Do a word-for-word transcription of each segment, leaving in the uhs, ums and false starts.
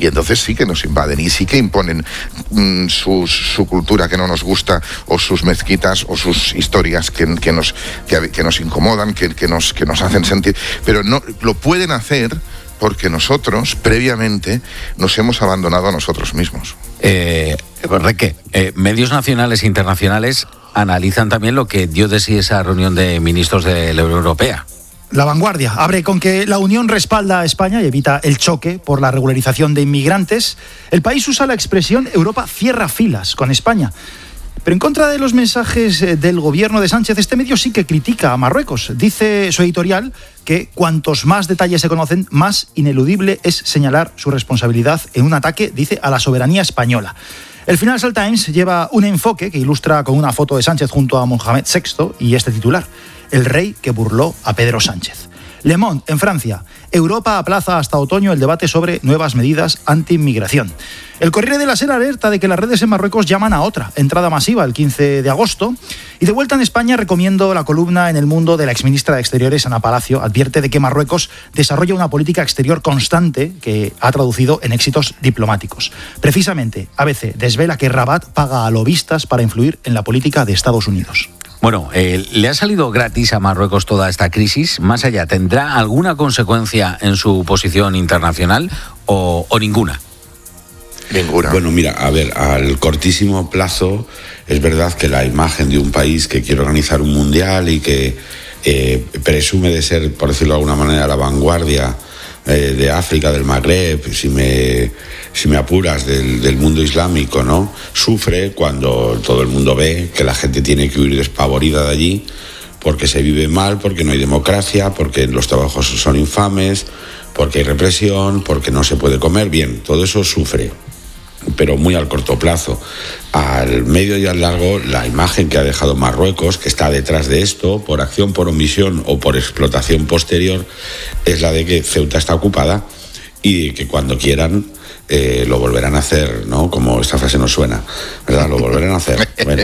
y entonces sí que nos invaden y sí que imponen mmm, su, su cultura que no nos gusta, o sus mezquitas, o sus historias que, que, nos, que, que nos incomodan, que, que, nos, que nos hacen sentir, pero no lo pueden hacer porque nosotros previamente nos hemos abandonado a nosotros mismos. Eh, Reque, eh, medios nacionales e internacionales analizan también lo que dio de sí esa reunión de ministros de la Unión Europea. La Vanguardia abre con que la Unión respalda a España y evita el choque por la regularización de inmigrantes. El país usa la expresión Europa cierra filas con España. Pero en contra de los mensajes del gobierno de Sánchez, este medio sí que critica a Marruecos. Dice su editorial que cuantos más detalles se conocen, más ineludible es señalar su responsabilidad en un ataque, dice, a la soberanía española. El Financial Times lleva un enfoque que ilustra con una foto de Sánchez junto a Mohamed sexto y este titular: el rey que burló a Pedro Sánchez. Le Monde, en Francia: Europa aplaza hasta otoño el debate sobre nuevas medidas anti-inmigración. El Corriere de la Sera alerta de que las redes en Marruecos llaman a otra entrada masiva el quince de agosto. Y de vuelta en España recomiendo la columna en El Mundo de la exministra de Exteriores, Ana Palacio. Advierte de que Marruecos desarrolla una política exterior constante que ha traducido en éxitos diplomáticos. Precisamente, A B C desvela que Rabat paga a lobistas para influir en la política de Estados Unidos. Bueno, eh, ¿le ha salido gratis a Marruecos toda esta crisis? Más allá, ¿tendrá alguna consecuencia en su posición internacional o, o ninguna? Ninguna. Bueno, mira, a ver, al cortísimo plazo es verdad que la imagen de un país que quiere organizar un mundial y que eh, presume de ser, por decirlo de alguna manera, la vanguardia eh, de África, del Magreb, si me, si me apuras, del, del mundo islámico, ¿no? Sufre cuando todo el mundo ve que la gente tiene que huir despavorida de allí porque se vive mal, porque no hay democracia, porque los trabajos son infames, porque hay represión, porque no se puede comer. Bien, todo eso sufre, pero muy al corto plazo. Al medio y al largo, la imagen que ha dejado Marruecos, que está detrás de esto, por acción, por omisión o por explotación posterior, es la de que Ceuta está ocupada y que cuando quieran eh, lo volverán a hacer, ¿no? Como esta frase nos suena, ¿verdad? Lo volverán a hacer. Bueno,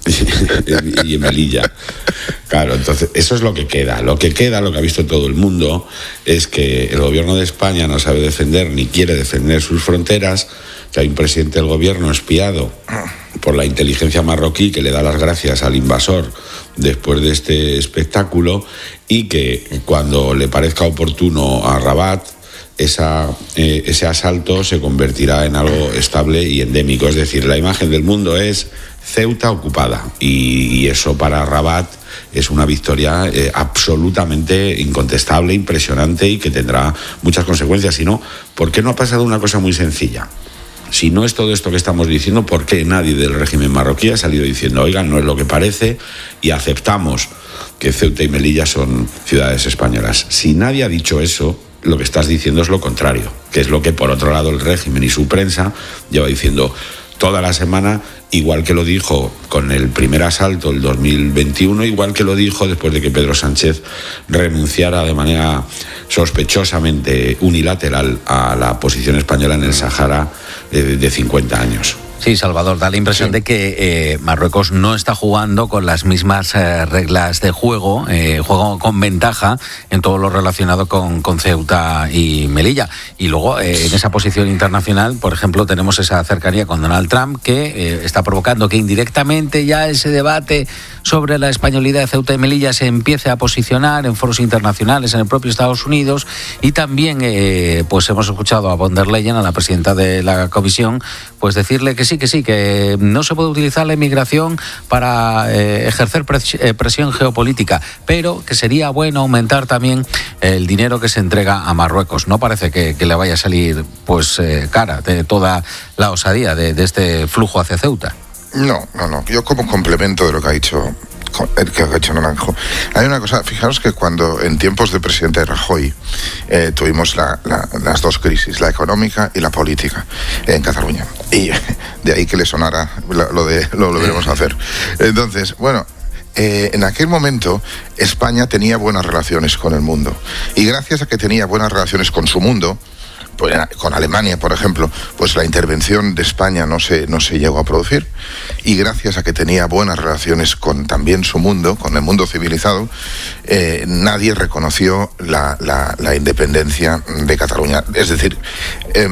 y en Melilla. Claro, entonces eso es lo que queda. Lo que queda, lo que ha visto todo el mundo, es que el gobierno de España no sabe defender ni quiere defender sus fronteras, que hay un presidente del gobierno espiado por la inteligencia marroquí que le da las gracias al invasor después de este espectáculo, y que cuando le parezca oportuno a Rabat, esa, eh, ese asalto se convertirá en algo estable y endémico. Es decir, la imagen del mundo es Ceuta ocupada, y, y eso para Rabat es una victoria eh, absolutamente incontestable, impresionante, y que tendrá muchas consecuencias. Si no, ¿por qué no ha pasado una cosa muy sencilla? Si no es todo esto que estamos diciendo, ¿por qué nadie del régimen marroquí ha salido diciendo, oigan, no es lo que parece y aceptamos que Ceuta y Melilla son ciudades españolas? Si nadie ha dicho eso, lo que estás diciendo es lo contrario, que es lo que por otro lado el régimen y su prensa lleva diciendo toda la semana, igual que lo dijo con el primer asalto del dos mil veintiuno, igual que lo dijo después de que Pedro Sánchez renunciara de manera sospechosamente unilateral a la posición española en el Sahara de, de cincuenta años. Sí, Salvador, da la impresión sí. de que eh, Marruecos no está jugando con las mismas eh, reglas de juego, eh, juego con ventaja en todo lo relacionado con, con Ceuta y Melilla. Y luego, eh, en esa posición internacional, por ejemplo, tenemos esa cercanía con Donald Trump, que eh, está provocando que indirectamente ya ese debate sobre la españolidad de Ceuta y Melilla se empiece a posicionar en foros internacionales, en el propio Estados Unidos. Y también, eh, pues hemos escuchado a von der Leyen, a la presidenta de la Comisión, pues decirle que sí, que sí, que no se puede utilizar la inmigración para eh, ejercer pres- eh, presión geopolítica, pero que sería bueno aumentar también el dinero que se entrega a Marruecos. No parece que, que le vaya a salir pues eh, cara de toda la osadía de, de este flujo hacia Ceuta. No, no, no. Yo como complemento de lo que ha dicho el que ha hecho Naranjo, hay una cosa, fijaros que cuando en tiempos del presidente Rajoy eh, tuvimos la, la, las dos crisis, la económica y la política en Cataluña, y de ahí que le sonara lo, lo de lo volveremos a hacer. Entonces, bueno, Eh, en aquel momento España tenía buenas relaciones con el mundo, y gracias a que tenía buenas relaciones con su mundo, pues, con Alemania, por ejemplo, pues la intervención de España no se, no se llegó a producir, y gracias a que tenía buenas relaciones con también su mundo, con el mundo civilizado, eh, nadie reconoció la, la, la independencia de Cataluña. Es decir, eh,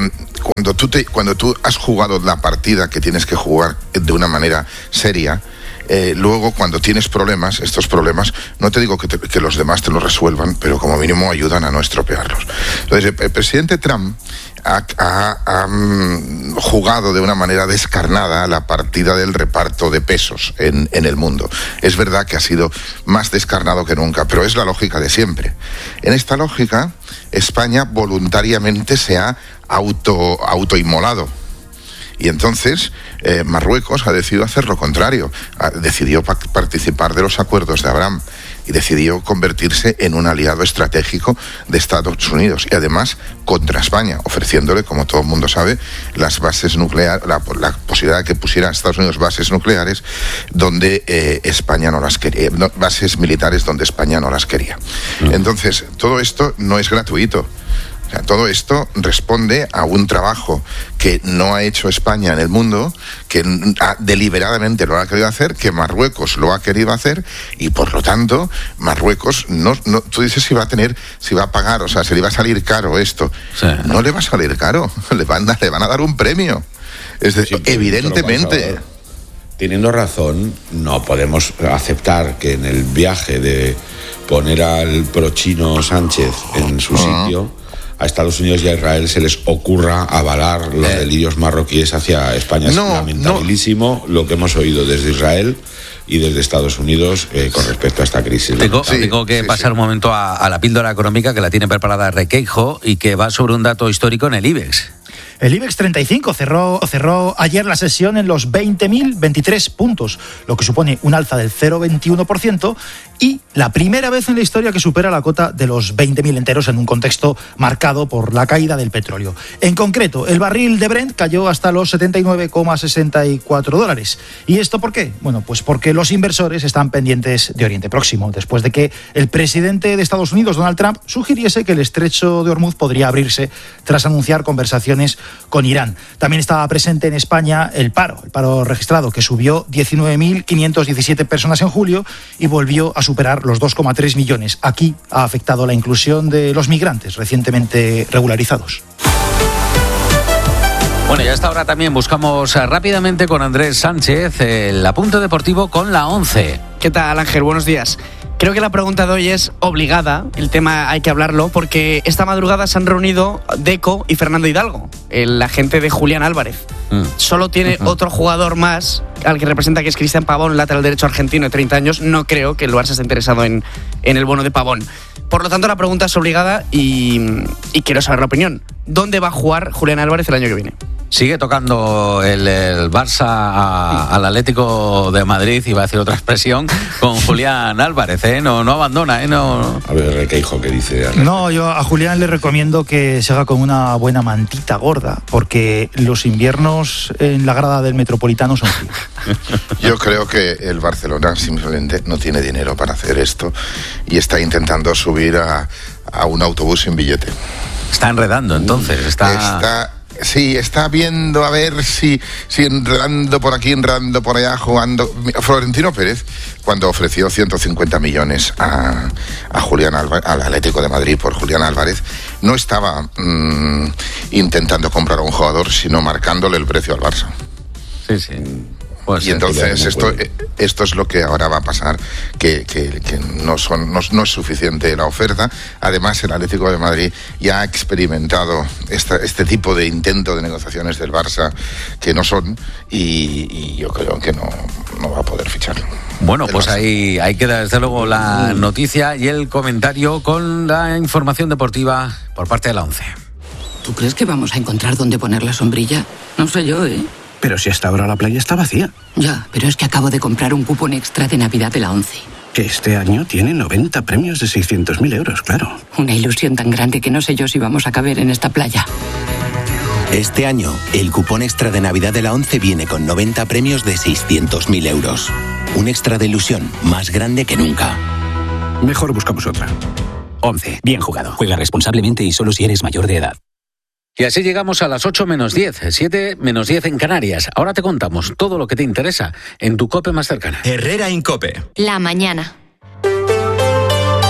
cuando tú, te, cuando tú has jugado la partida que tienes que jugar de una manera seria, eh, luego cuando tienes problemas, estos problemas, no te digo que, te, que los demás te los resuelvan, pero como mínimo ayudan a no estropearlos. Entonces, el, el presidente Trump ha, ha, ha um, jugado de una manera descarnada la partida del reparto de pesos en, en el mundo. Es verdad que ha sido más descarnado que nunca, pero es la lógica de siempre. En esta lógica, España voluntariamente se ha auto, autoinmolado. Y entonces eh, Marruecos ha decidido hacer lo contrario. Ha, decidió pa- participar de los acuerdos de Abraham y decidió convertirse en un aliado estratégico de Estados Unidos y además contra España, ofreciéndole, como todo el mundo sabe, las bases nucleares, la, la posibilidad de que pusiera a Estados Unidos bases nucleares donde eh, España no las quería, no, bases militares donde España no las quería. Mm. Entonces, todo esto no es gratuito. O sea, todo esto responde a un trabajo que no ha hecho España en el mundo, que ha, deliberadamente lo ha querido hacer, que Marruecos lo ha querido hacer y por lo tanto Marruecos no, no tú dices si va a tener, si va a pagar, o sea, si le va a salir caro esto. Sí. No le va a salir caro, le van a, le van a dar un premio. Es decir, sí, evidentemente. Teniendo razón, no podemos aceptar que en el viaje de poner al prochino Sánchez en su uh-huh. sitio, a Estados Unidos y a Israel se les ocurra avalar los eh. delirios marroquíes hacia España. No, es lamentabilísimo no. lo que hemos oído desde Israel y desde Estados Unidos eh, con respecto a esta crisis. Tengo, sí, tengo que sí, pasar sí. un momento a, a la píldora económica que la tiene preparada Requeijo y que va sobre un dato histórico en el IBEX. El IBEX treinta y cinco cerró, cerró ayer la sesión en los veinte mil veintitrés puntos, lo que supone un alza del cero coma veintiuno por ciento y la primera vez en la historia que supera la cota de los veinte mil enteros en un contexto marcado por la caída del petróleo. En concreto, el barril de Brent cayó hasta los setenta y nueve coma sesenta y cuatro dólares. ¿Y esto por qué? Bueno, pues porque los inversores están pendientes de Oriente Próximo, después de que el presidente de Estados Unidos, Donald Trump, sugiriese que el estrecho de Hormuz podría abrirse tras anunciar conversaciones con Irán. También estaba presente en España el paro, el paro registrado, que subió diecinueve mil quinientas diecisiete personas en julio y volvió a superar los dos coma tres millones. Aquí ha afectado la inclusión de los migrantes recientemente regularizados. Bueno, y a esta hora también buscamos rápidamente con Andrés Sánchez el apunte deportivo con la once. ¿Qué tal, Ángel? Buenos días. Creo que la pregunta de hoy es obligada, el tema hay que hablarlo, porque esta madrugada se han reunido Deco y Fernando Hidalgo, el agente de Julián Álvarez. Mm. Solo tiene uh-huh. otro jugador más, al que representa, que es Cristian Pavón, lateral derecho argentino de treinta años. No creo que el Barça esté interesado en, en el bono de Pavón. Por lo tanto, la pregunta es obligada y, y quiero saber la opinión. ¿Dónde va a jugar Julián Álvarez el año que viene? Sigue tocando el, el Barça a, al Atlético de Madrid, iba a decir otra expresión, con Julián Álvarez, ¿eh? No, no abandona, ¿eh? No... A ver, ¿qué hijo que dice? No, yo a Julián le recomiendo que se haga con una buena mantita gorda, porque los inviernos en la grada del Metropolitano son fríos. Yo creo que el Barcelona simplemente no tiene dinero para hacer esto y está intentando subir a, a un autobús sin billete. Está enredando, entonces. Está... está Sí, está viendo a ver si, si enredando por aquí, enredando por allá, jugando. Florentino Pérez, cuando ofreció ciento cincuenta millones a, a Julián Álvarez, al Atlético de Madrid por Julián Álvarez, no estaba mmm, intentando comprar a un jugador, sino marcándole el precio al Barça. Sí, sí. Pues y entonces esto, esto es lo que ahora va a pasar, que, que, que no, son, no, no es suficiente la oferta. Además, el Atlético de Madrid ya ha experimentado esta, este tipo de intento de negociaciones del Barça que no son, y, y yo creo que no, no va a poder ficharlo. Bueno, pues ahí, ahí queda desde luego la noticia y el comentario con la información deportiva por parte de la once. ¿Tú crees que vamos a encontrar dónde poner la sombrilla? No sé yo, ¿eh? Pero si hasta ahora la playa está vacía. Ya, pero es que acabo de comprar un cupón extra de Navidad de la once. Que este año tiene noventa premios de seiscientos mil euros, claro. Una ilusión tan grande que no sé yo si vamos a caber en esta playa. Este año, el cupón extra de Navidad de la once viene con noventa premios de seiscientos mil euros. Un extra de ilusión más grande que nunca. Mejor buscamos otra. once. Bien jugado. Juega responsablemente y solo si eres mayor de edad. Y así llegamos a las ocho menos diez, siete menos diez en Canarias. Ahora te contamos todo lo que te interesa en tu COPE más cercana. Herrera Incope. La mañana.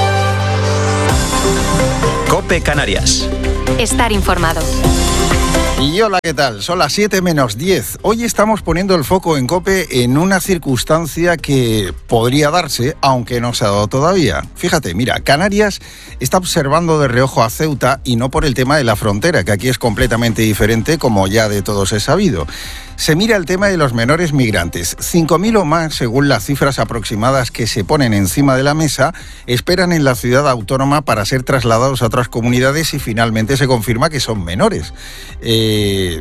COPE Canarias. Estar informado. Y hola, ¿qué tal? Son las siete menos diez. Hoy estamos poniendo el foco en COPE en una circunstancia que podría darse, aunque no se ha dado todavía. Fíjate, mira, Canarias está observando de reojo a Ceuta y no por el tema de la frontera, que aquí es completamente diferente, como ya de todos es sabido. Se mira el tema de los menores migrantes. cinco mil o más, según las cifras aproximadas que se ponen encima de la mesa, esperan en la ciudad autónoma para ser trasladados a otras comunidades y finalmente se confirma que son menores. Eh,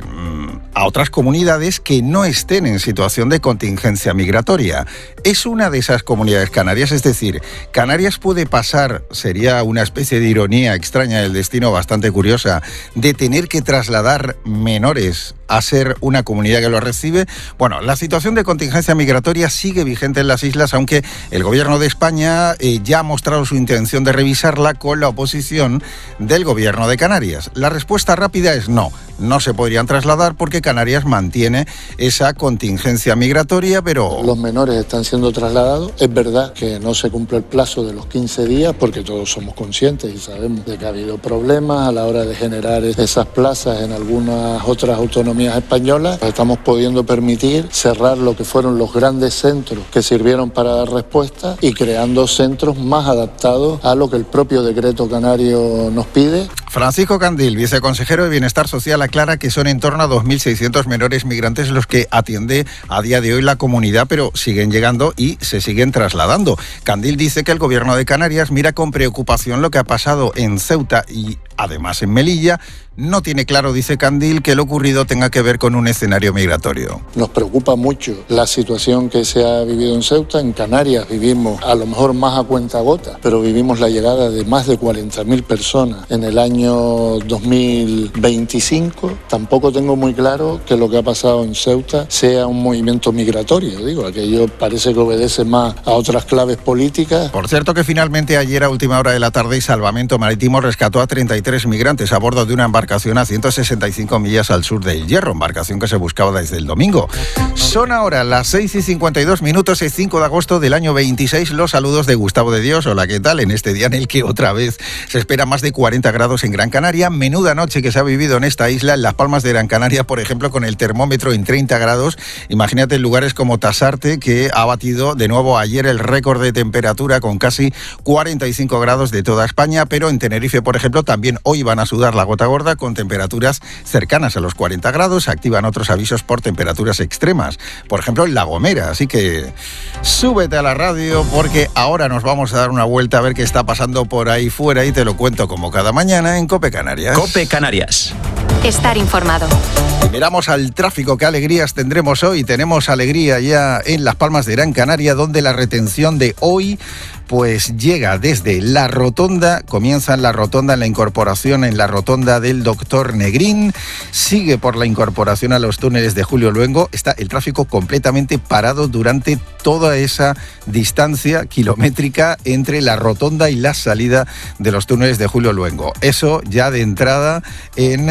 a otras comunidades que no estén en situación de contingencia migratoria. Es una de esas comunidades canarias, es decir, Canarias puede pasar, sería una especie de ironía extraña del destino bastante curiosa, de tener que trasladar menores a ser una comunidad que lo recibe. Bueno, la situación de contingencia migratoria sigue vigente en las islas, aunque el gobierno de España eh, ya ha mostrado su intención de revisarla con la oposición del gobierno de Canarias. La respuesta rápida es no, no se podrían trasladar porque Canarias mantiene esa contingencia migratoria, pero... Los menores están siendo trasladados. Es verdad que no se cumple el plazo de los quince días porque todos somos conscientes y sabemos de que ha habido problemas a la hora de generar esas plazas en algunas otras autonomías españolas. Estamos pudiendo permitir cerrar lo que fueron los grandes centros que sirvieron para dar respuesta y creando centros más adaptados a lo que el propio decreto canario nos pide. Francisco Candil, viceconsejero de Bienestar Social, aclara que son en torno a dos mil seiscientos menores migrantes los que atiende a día de hoy la comunidad, pero siguen llegando y se siguen trasladando. Candil dice que el gobierno de Canarias mira con preocupación lo que ha pasado en Ceuta y además en Melilla. No tiene claro, dice Candil, que lo ocurrido tenga que ver con un escenario migratorio. Nos preocupa mucho la situación que se ha vivido en Ceuta. En Canarias vivimos a lo mejor más a cuentagotas, pero vivimos la llegada de más de cuarenta mil personas en el año dos mil veinticinco. Tampoco tengo muy claro que lo que ha pasado en Ceuta sea un movimiento migratorio. Digo, aquello parece que obedece más a otras claves políticas. Por cierto que finalmente ayer a última hora de la tarde Salvamento Marítimo rescató a treinta y tres migrantes a bordo de una embarcación a ciento sesenta y cinco millas al sur de El Hierro, embarcación que se buscaba desde el domingo. Son ahora las seis y cincuenta y dos minutos, el cinco de agosto del año veintiséis. Los saludos de Gustavo de Dios. Hola, ¿qué tal? En este día en el que otra vez se espera más de cuarenta grados en Gran Canaria. Menuda noche que se ha vivido en esta isla, en Las Palmas de Gran Canaria, por ejemplo, con el termómetro en treinta grados. Imagínate en lugares como Tasarte, que ha batido de nuevo ayer el récord de temperatura con casi cuarenta y cinco grados de toda España, pero en Tenerife, por ejemplo, también hoy van a sudar la gota gorda con temperaturas cercanas a los cuarenta grados. Activan otros avisos por temperaturas extremas, por ejemplo en La Gomera. Así que súbete a la radio porque ahora nos vamos a dar una vuelta a ver qué está pasando por ahí fuera y te lo cuento como cada mañana en COPE Canarias. COPE Canarias. Estar informado. Y miramos al tráfico, qué alegrías tendremos hoy. Tenemos alegría ya en Las Palmas de Gran Canaria, donde la retención de hoy pues llega desde la rotonda, comienza en la rotonda, en la incorporación en la rotonda del Doctor Negrín, sigue por la incorporación a los túneles de Julio Luengo. Está el tráfico completamente parado durante toda esa distancia kilométrica entre la rotonda y la salida de los túneles de Julio Luengo. Eso ya de entrada en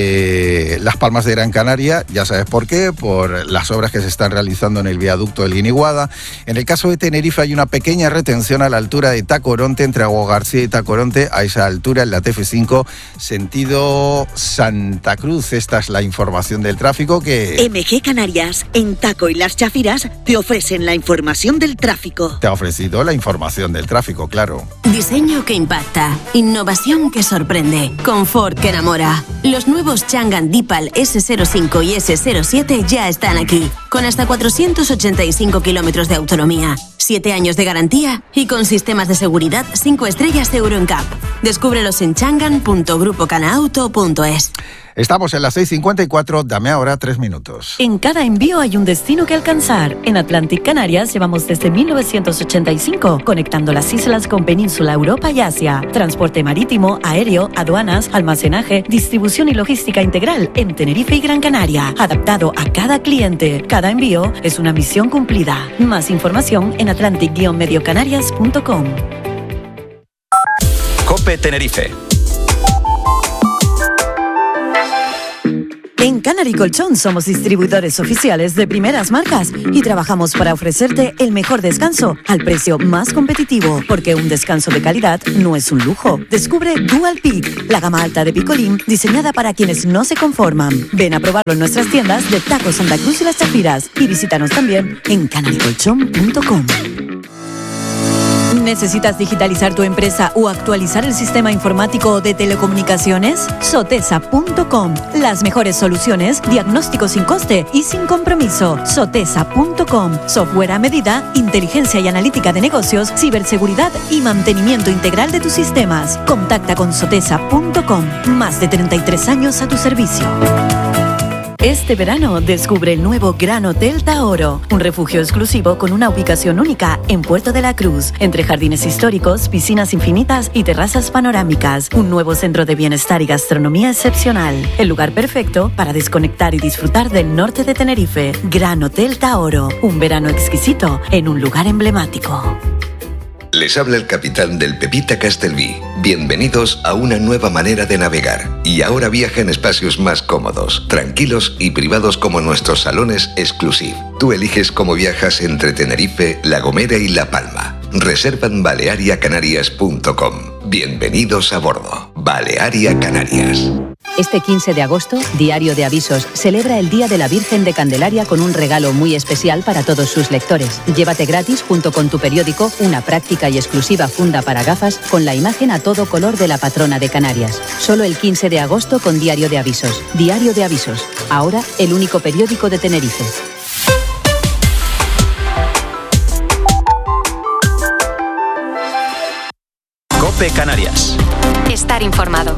eh, Las Palmas de Gran Canaria, ya sabes por qué, por las obras que se están realizando en el viaducto del Guiniguada. En el caso de Tenerife hay una pequeña retención a la altura de Tacoronte, entre Agua García y Tacoronte, a esa altura en la T F cinco, sentido Santa Cruz. Esta es la información del tráfico que... M G Canarias, en Taco y Las Chafiras, te ofrecen la información del tráfico. Te ha ofrecido la información del tráfico, claro. Diseño que impacta, innovación que sorprende, confort que enamora. Los nuevos Changan Deepal ese cero cinco y ese cero siete ya están aquí, con hasta cuatrocientos ochenta y cinco kilómetros de autonomía, siete años de garantía y con sistemas de seguridad cinco estrellas Euro N C A P. Descúbrelos en changan punto grupo canauto punto es. Estamos en las seis cincuenta y cuatro, dame ahora tres minutos. En cada envío hay un destino que alcanzar. En Atlantic Canarias llevamos desde mil novecientos ochenta y cinco, conectando las islas con Península, Europa y Asia. Transporte marítimo, aéreo, aduanas, almacenaje, distribución y logística integral en Tenerife y Gran Canaria. Adaptado a cada cliente. Cada envío es una misión cumplida. Más información en atlantic guion medio canarias punto com. COPE Tenerife. En Canary Colchón somos distribuidores oficiales de primeras marcas y trabajamos para ofrecerte el mejor descanso al precio más competitivo, porque un descanso de calidad no es un lujo. Descubre Dual Peak, la gama alta de Picolín diseñada para quienes no se conforman. Ven a probarlo en nuestras tiendas de Taco Santa Cruz y Las Chafiras y visítanos también en canary colchón punto com. ¿Necesitas digitalizar tu empresa o actualizar el sistema informático de telecomunicaciones? Sotesa punto com. Las mejores soluciones, diagnóstico sin coste y sin compromiso. Sotesa punto com. Software a medida, inteligencia y analítica de negocios, ciberseguridad y mantenimiento integral de tus sistemas. Contacta con Sotesa punto com. Más de treinta y tres años a tu servicio. Este verano descubre el nuevo Gran Hotel Taoro, un refugio exclusivo con una ubicación única en Puerto de la Cruz, entre jardines históricos, piscinas infinitas y terrazas panorámicas. Un nuevo centro de bienestar y gastronomía excepcional. El lugar perfecto para desconectar y disfrutar del norte de Tenerife. Gran Hotel Taoro, un verano exquisito en un lugar emblemático. Les habla el capitán del Pepita Castelví. Bienvenidos a una nueva manera de navegar. Y ahora viaja en espacios más cómodos, tranquilos y privados como nuestros salones Exclusive. Tú eliges cómo viajas entre Tenerife, La Gomera y La Palma. Reserva en balearia canarias punto com. Bienvenidos a bordo. Balearia Canarias. Este quince de agosto, Diario de Avisos celebra el Día de la Virgen de Candelaria con un regalo muy especial para todos sus lectores. Llévate gratis, junto con tu periódico, una práctica y exclusiva funda para gafas con la imagen a todo color de la patrona de Canarias. Solo el quince de agosto con Diario de Avisos. Diario de Avisos. Ahora, el único periódico de Tenerife. COPE Canarias. Estar informado.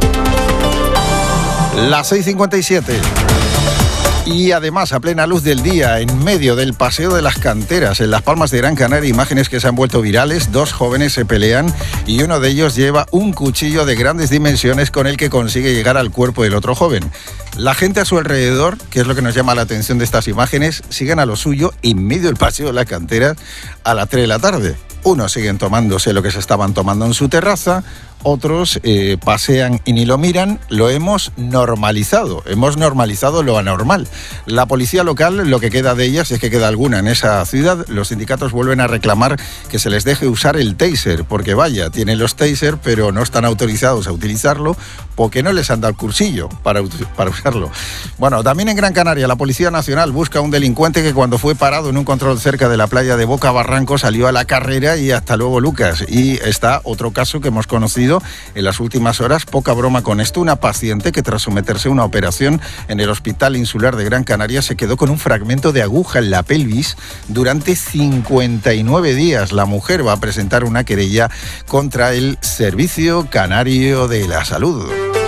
Las seis cincuenta y siete. Y además, a plena luz del día, en medio del paseo de las canteras, en Las Palmas de Gran Canaria, imágenes que se han vuelto virales, dos jóvenes se pelean y uno de ellos lleva un cuchillo de grandes dimensiones con el que consigue llegar al cuerpo del otro joven. La gente a su alrededor, que es lo que nos llama la atención de estas imágenes, siguen a lo suyo en medio del paseo de las canteras a las tres de la tarde. Unos siguen tomándose lo que se estaban tomando en su terraza, otros eh, pasean y ni lo miran. Lo hemos normalizado, hemos normalizado lo anormal. La policía local, lo que queda de ellas, es que queda alguna en esa ciudad, los sindicatos vuelven a reclamar que se les deje usar el taser, porque vaya, tienen los taser, pero no están autorizados a utilizarlo porque no les han dado el cursillo para, para usarlo. Bueno, también en Gran Canaria, la Policía Nacional busca a un delincuente que cuando fue parado en un control cerca de la playa de Boca Barranco salió a la carrera y hasta luego, Lucas. Y está otro caso que hemos conocido en las últimas horas, poca broma con esto, una paciente que tras someterse a una operación en el Hospital Insular de Gran Canaria se quedó con un fragmento de aguja en la pelvis durante cincuenta y nueve días. La mujer va a presentar una querella contra el Servicio Canario de la Salud.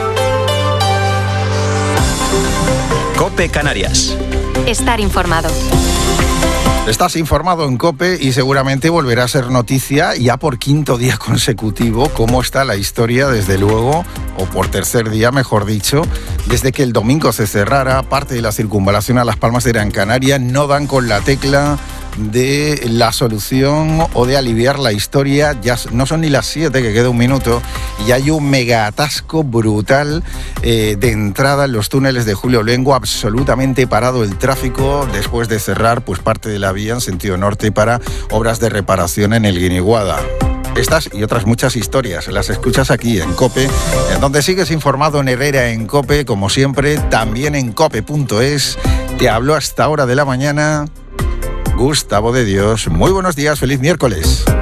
COPE Canarias. Estar informado. Estás informado en COPE y seguramente volverá a ser noticia ya por quinto día consecutivo cómo está la historia, desde luego, o por tercer día, mejor dicho, desde que el domingo se cerrara parte de la circunvalación a Las Palmas de Gran Canaria. No dan con la tecla de la solución o de aliviar la historia. Ya no son ni las siete, que queda un minuto, y hay un mega atasco brutal eh, de entrada en los túneles de Julio Luengo, absolutamente parado el tráfico después de cerrar pues parte de la vía en sentido norte para obras de reparación en el Guiniguada. Estas y otras muchas historias las escuchas aquí en COPE, en donde sigues informado en Herrera en COPE, como siempre, también en cope punto es. Te hablo hasta hora de la mañana Gustavo de Dios. Muy buenos días, feliz miércoles.